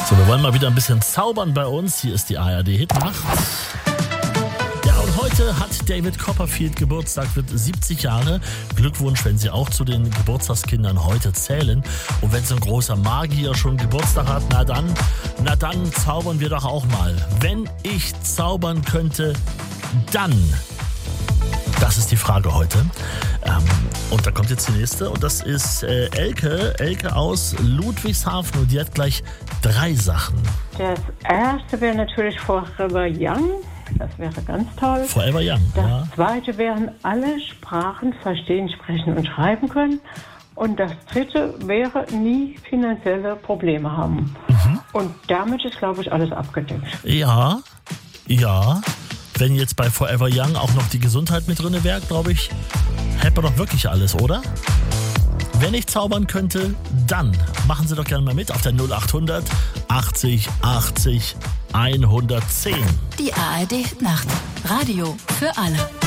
So, wir wollen mal wieder ein bisschen zaubern bei uns. Hier ist die ARD-Hitnacht. Ja, und heute hat David Copperfield Geburtstag, wird 70 Jahre. Glückwunsch, wenn Sie auch zu den Geburtstagskindern heute zählen. Und wenn so ein großer Magier schon Geburtstag hat, na dann zaubern wir doch auch mal. Wenn ich zaubern könnte, dann. Das ist die Frage heute. Und da kommt jetzt die nächste. Und das ist Elke. Elke aus Ludwigshafen. Und die hat gleich 3 Sachen. Das erste wäre natürlich Forever Young. Das wäre ganz toll. Forever Young, Das zweite wären alle Sprachen verstehen, sprechen und schreiben können. Und das dritte wäre nie finanzielle Probleme haben. Und damit ist, glaube ich, alles abgedeckt. Ja. Wenn jetzt bei Forever Young auch noch die Gesundheit mit drin wäre, glaube ich, hätte man doch wirklich alles, oder? Wenn ich zaubern könnte, dann machen Sie doch gerne mal mit auf der 0800 80 80 110. Die ARD-Nacht. Radio für alle.